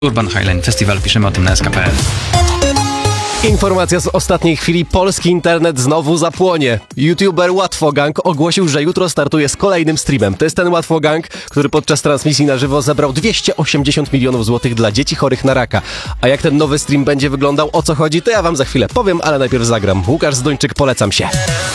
Urban Highline Festival, piszemy o tym na sk.pl. Informacja z ostatniej chwili. Polski internet znowu zapłonie. YouTuber Łatwogang ogłosił, że jutro startuje z kolejnym streamem. To jest ten Łatwogang, który podczas transmisji na żywo zebrał 280 milionów złotych dla dzieci chorych na raka. A jak ten nowy stream będzie wyglądał, o co chodzi, to ja wam za chwilę powiem, ale najpierw zagram. Łukasz Zdończyk, polecam się.